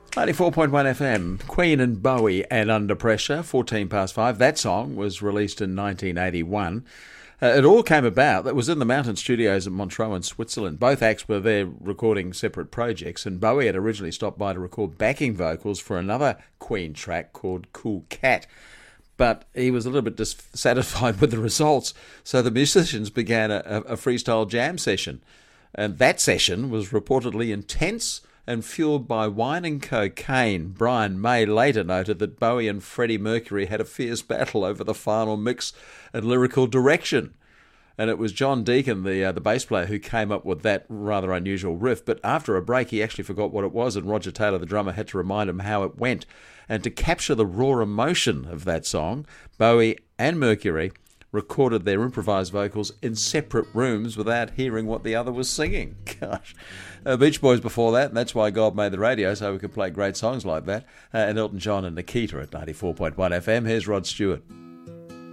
94.1 FM, Queen and Bowie and Under Pressure, 14 past 5. That song was released in 1981. It all came about, that was in the Mountain Studios in Montreux in Switzerland. Both acts were there recording separate projects, and Bowie had originally stopped by to record backing vocals for another Queen track called Cool Cat. But he was a little bit dissatisfied with the results, so the musicians began a freestyle jam session. And that session was reportedly intense and fueled by wine and cocaine. Brian May later noted that Bowie and Freddie Mercury had a fierce battle over the final mix and lyrical direction. And it was John Deacon, the bass player, who came up with that rather unusual riff. But after a break, he actually forgot what it was, and Roger Taylor, the drummer, had to remind him how it went. And to capture the raw emotion of that song, Bowie and Mercury recorded their improvised vocals in separate rooms without hearing what the other was singing. Gosh. Beach Boys before that, and that's why God made the radio, so we could play great songs like that. And Elton John and Nikita at 94.1 FM. Here's Rod Stewart.